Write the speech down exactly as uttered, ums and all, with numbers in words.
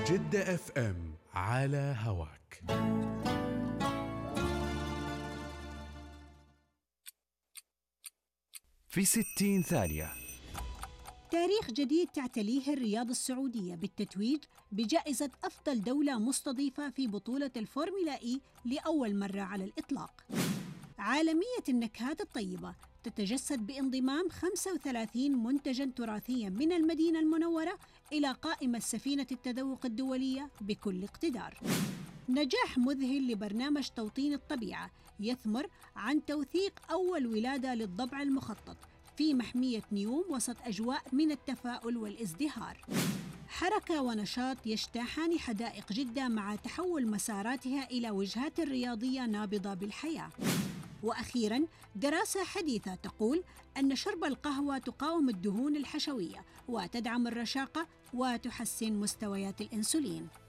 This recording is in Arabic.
جدة اف ام على هواك. في ستين ثانية. تاريخ جديد تعتليه الرياض السعودية بالتتويج بجائزة أفضل دولة مستضيفة في بطولة الفورمولا إي لأول مرة على الإطلاق. عالمية النكهات الطيبة تتجسد بانضمام خمسة وثلاثين منتجاً تراثياً من المدينة المنورة إلى قائمة سفينة التذوق الدولية بكل اقتدار. نجاح مذهل لبرنامج توطين الطبيعة يثمر عن توثيق أول ولادة للضبع المخطط في محمية نيوم وسط أجواء من التفاؤل والازدهار. حركة ونشاط يجتاحان حدائق جدة مع تحول مساراتها إلى وجهات رياضية نابضة بالحياة. وأخيراً دراسة حديثة تقول أن شرب القهوة تقاوم الدهون الحشوية وتدعم الرشاقة وتحسن مستويات الأنسولين.